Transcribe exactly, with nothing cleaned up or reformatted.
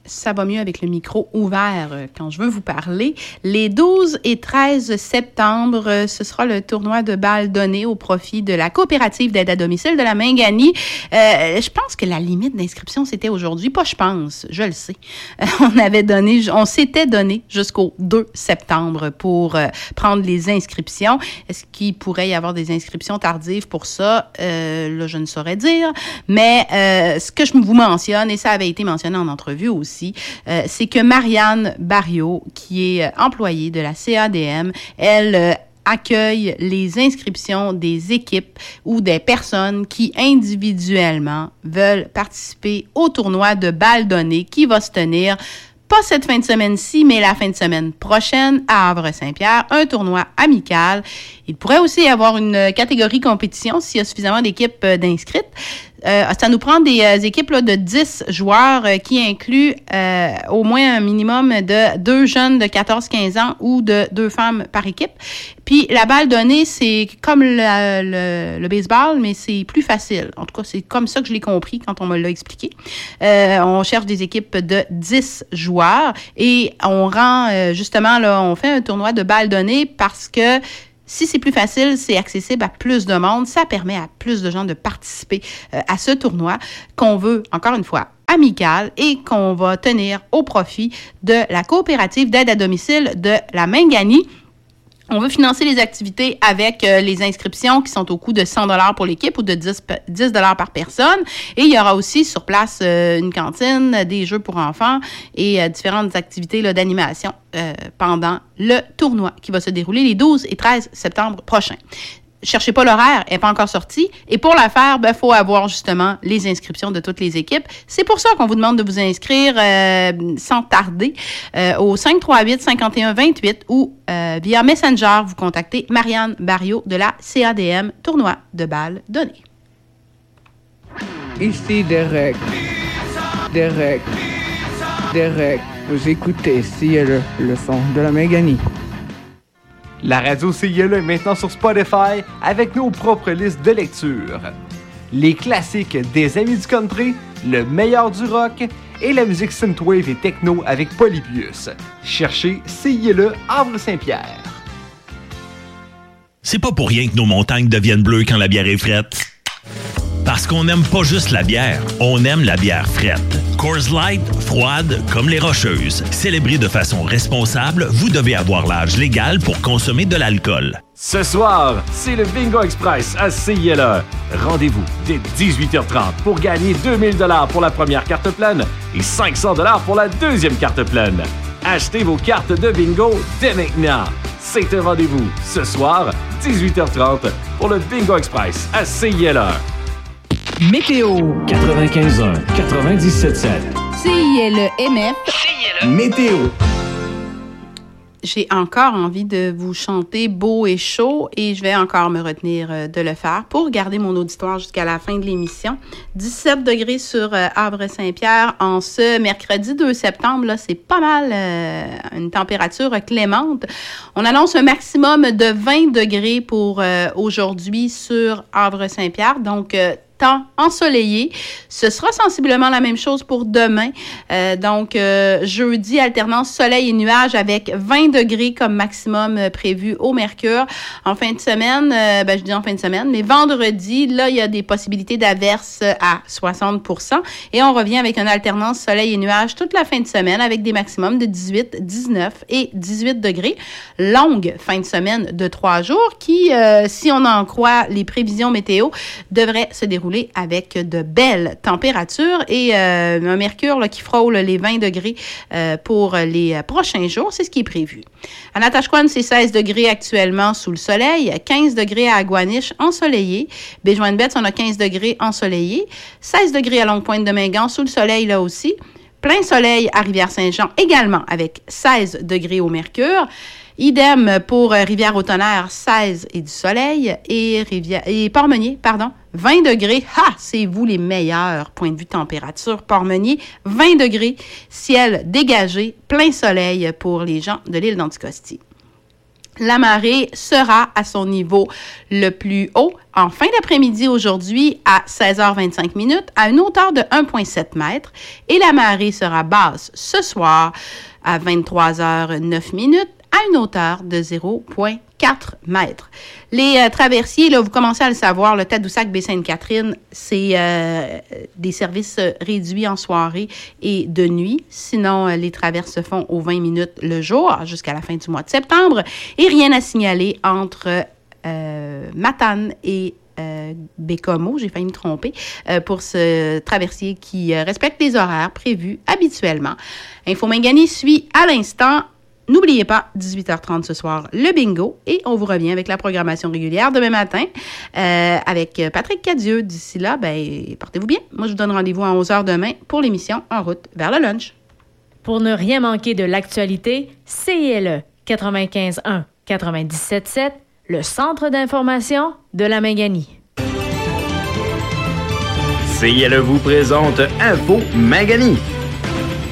ça va mieux avec le micro ouvert euh, quand je veux vous parler. Les douze et treize septembre, euh, ce sera le tournoi de balles donné au profit de la coopérative d'aide à domicile de la Mingani. Euh, je pense que la limite d'inscription, c'était aujourd'hui. Pas je pense, je le sais. Euh, on avait donné, on s'était donné jusqu'au deux septembre pour euh, prendre les inscriptions. Est-ce qu'il pourrait y avoir des inscriptions tardives pour ça? Euh, là, je ne saurais dire. Mais euh, ce que je vous mentionne, et ça avait été mentionné en entrevue aussi, Euh, c'est que Marianne Barriot, qui est euh, employée de la C A D M, elle euh, accueille les inscriptions des équipes ou des personnes qui individuellement veulent participer au tournoi de balles données qui va se tenir pas cette fin de semaine-ci, mais la fin de semaine prochaine à Havre-Saint-Pierre, un tournoi amical. Il pourrait aussi y avoir une catégorie compétition s'il y a suffisamment d'équipes euh, d'inscrites. Euh, ça nous prend des euh, équipes là, de dix joueurs euh, qui incluent euh, au moins un minimum de deux jeunes de quatorze à quinze ans ou de deux femmes par équipe. Puis la balle donnée, c'est comme le, le, le baseball, mais c'est plus facile. En tout cas, c'est comme ça que je l'ai compris quand on me l'a expliqué. Euh, on cherche des équipes de dix joueurs et on rend euh, justement, là, on fait un tournoi de balle donnée parce que si c'est plus facile, c'est accessible à plus de monde. Ça permet à plus de gens de participer euh, à ce tournoi qu'on veut, encore une fois, amical et qu'on va tenir au profit de la coopérative d'aide à domicile de la Mingani. On veut financer les activités avec euh, les inscriptions qui sont au coût de cent dollars pour l'équipe ou de dix dollars par personne. Et il y aura aussi sur place euh, une cantine, des jeux pour enfants et euh, différentes activités là, d'animation euh, pendant le tournoi qui va se dérouler les douze et treize septembre prochains. Cherchez pas l'horaire, elle n'est pas encore sortie. Et pour la faire, ben, faut avoir justement les inscriptions de toutes les équipes. C'est pour ça qu'on vous demande de vous inscrire euh, sans tarder euh, au cinq trois huit, cinq un deux huit ou euh, via Messenger, vous contactez Marianne Barriot de la C A D M, tournoi de balles données. Ici Derek. Derek. Derek. Vous écoutez C I L E, le son de la Mingani. La radio C I L E est maintenant sur Spotify avec nos propres listes de lecture. Les classiques des amis du country, le meilleur du rock et la musique synthwave et techno avec Polybius. Cherchez C I L E Havre-Saint-Pierre. C'est pas pour rien que nos montagnes deviennent bleues quand la bière est frette. Parce qu'on n'aime pas juste la bière, on aime la bière frette. Coors Light, froide comme les Rocheuses. Célébrée de façon responsable, vous devez avoir l'âge légal pour consommer de l'alcool. Ce soir, c'est le Bingo Express à C I L E. Rendez-vous dès dix-huit heures trente pour gagner deux mille dollars pour la première carte pleine et cinq cents dollars pour la deuxième carte pleine. Achetez vos cartes de bingo dès maintenant. C'est un rendez-vous ce soir, dix-huit heures trente, pour le Bingo Express à C I L E. Météo quatre-vingt-quinze un, quatre-vingt-dix-sept sept. C I L E M F. C I L E. Météo. J'ai encore envie de vous chanter beau et chaud et je vais encore me retenir de le faire pour garder mon auditoire jusqu'à la fin de l'émission. dix-sept degrés sur euh, Havre-Saint-Pierre en ce mercredi deux septembre. Là, c'est pas mal euh, une température clémente. On annonce un maximum de vingt degrés pour euh, aujourd'hui sur Havre-Saint-Pierre. Donc, euh, temps ensoleillé. Ce sera sensiblement la même chose pour demain. Euh, donc, euh, jeudi, alternance soleil et nuages avec vingt degrés comme maximum euh, prévu au mercure. En fin de semaine, euh, ben, je dis en fin de semaine, mais vendredi, là, il y a des possibilités d'averses à soixante pour cent. Et on revient avec une alternance soleil et nuages toute la fin de semaine avec des maximums de dix-huit, dix-neuf et dix-huit degrés. Longue fin de semaine de trois jours qui, euh, si on en croit les prévisions météo, devrait se dérouler avec de belles températures et euh, un mercure là, qui frôle les vingt degrés euh, pour les prochains jours. C'est ce qui est prévu. À Natashquan, c'est seize degrés actuellement sous le soleil, quinze degrés à Aguaniche ensoleillé. Béjoin-de-Betz, on a quinze degrés ensoleillé, seize degrés à Longue-Pointe-de-Mingan sous le soleil là aussi. Plein soleil à Rivière-Saint-Jean également avec seize degrés au mercure. Idem pour Rivière-au-Tonnerre, seize et du soleil. Et, Rivière, et Port-Meunier, pardon, vingt degrés. Ha! C'est vous les meilleurs points de vue température. Port-Meunier, vingt degrés. Ciel dégagé, plein soleil pour les gens de l'île d'Anticosti. La marée sera à son niveau le plus haut en fin d'après-midi aujourd'hui à seize heures vingt-cinq minutes à une hauteur de un virgule sept mètres et la marée sera basse ce soir à vingt-trois heures neuf minutes à une hauteur de zéro virgule quatre mètres. Les euh, traversiers, là, vous commencez à le savoir, le Tadoussac Baie-Sainte-Catherine, c'est euh, des services réduits en soirée et de nuit. Sinon, euh, les traverses se font aux vingt minutes le jour jusqu'à la fin du mois de septembre. Et rien à signaler entre euh, Matane et euh, Bécomo, j'ai failli me tromper, euh, pour ce traversier qui euh, respecte les horaires prévus habituellement. Info Mangani suit à l'instant. N'oubliez pas, dix-huit heures trente ce soir, le bingo. Et on vous revient avec la programmation régulière demain matin euh, avec Patrick Cadieux. D'ici là, ben, portez-vous bien. Moi, je vous donne rendez-vous à onze heures demain pour l'émission En route vers le lunch. Pour ne rien manquer de l'actualité, C I L E quatre-vingt-quinze un quatre-vingt-dix-sept sept, le centre d'information de la Mangani. C I L E vous présente Info Mangani.